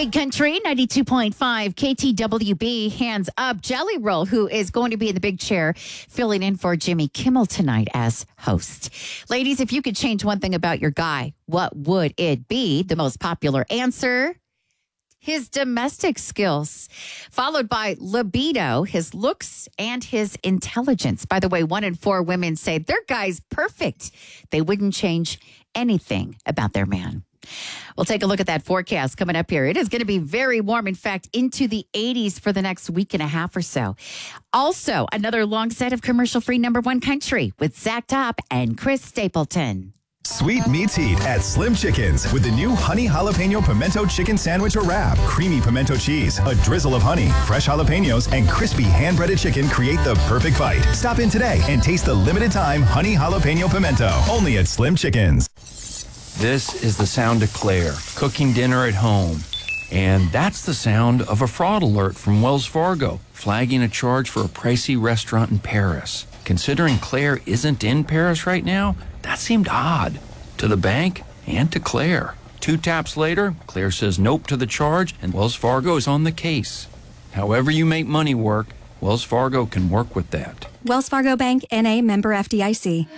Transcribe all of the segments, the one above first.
Big Country 92.5 KTWB. Hands up. Jelly Roll, who is going to be in the big chair filling in for Jimmy Kimmel tonight as host. Ladies, if you could change one thing about your guy, what would it be? The most popular answer: his domestic skills, followed by libido, his looks, and his intelligence. By the way, 1 in 4 women say their guy's perfect. They wouldn't change anything about their man. We'll take a look at that forecast coming up here. It is going to be very warm. In fact, into the 80s for the next week and a half or so. Also, another long set of commercial-free number one country with Zach Top and Chris Stapleton. Sweet meets heat at Slim Chickens with the new Honey Jalapeno Pimento Chicken Sandwich or Wrap. Creamy pimento cheese, a drizzle of honey, fresh jalapenos, and crispy hand-breaded chicken create the perfect bite. Stop in today and taste the limited-time Honey Jalapeno Pimento, only at Slim Chickens. This is the sound of Claire cooking dinner at home. And that's the sound of a fraud alert from Wells Fargo, flagging a charge for a pricey restaurant in Paris. Considering Claire isn't in Paris right now, that seemed odd to the bank and to Claire. 2 taps later, Claire says nope to the charge, and Wells Fargo is on the case. However you make money work, Wells Fargo can work with that. Wells Fargo Bank, N.A., member FDIC.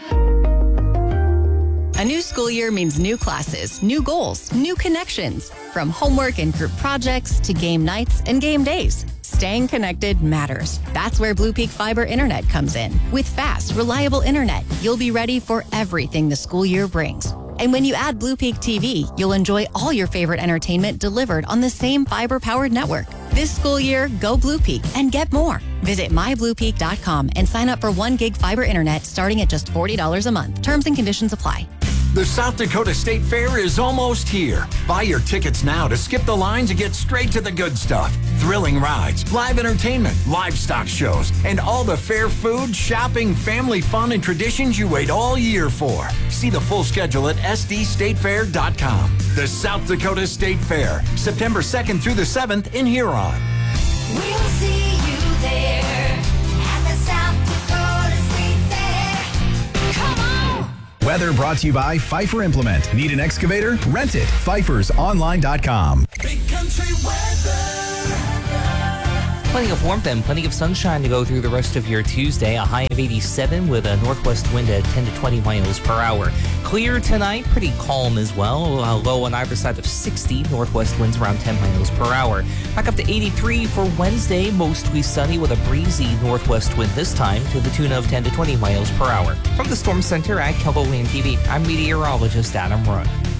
A new school year means new classes, new goals, new connections. From homework and group projects to game nights and game days, staying connected matters. That's where Blue Peak Fiber Internet comes in. With fast, reliable internet, you'll be ready for everything the school year brings. And when you add Blue Peak TV, you'll enjoy all your favorite entertainment delivered on the same fiber-powered network. This school year, go Blue Peak and get more. Visit mybluepeak.com and sign up for 1 gig fiber internet starting at just $40 a month. Terms and conditions apply. The South Dakota State Fair is almost here. Buy your tickets now to skip the lines and get straight to the good stuff. Thrilling rides, live entertainment, livestock shows, and all the fair food, shopping, family fun, and traditions you wait all year for. See the full schedule at sdstatefair.com. The South Dakota State Fair, September 2nd through the 7th in Huron. We'll see you there at the South Dakota State Fair. Come on! Weather brought to you by Pfeiffer Implement. Need an excavator? Rent it. PfeiffersOnline.com. Big country weather. Plenty of warmth and plenty of sunshine to go through the rest of your Tuesday. A high of 87 with a northwest wind at 10 to 20 miles per hour. Clear tonight, pretty calm as well. A low on either side of 60. Northwest winds around 10 miles per hour. Back up to 83 for Wednesday. Mostly sunny with a breezy northwest wind this time to the tune of 10 to 20 miles per hour. From the Storm Center at KELOLAND TV, I'm meteorologist Adam Run.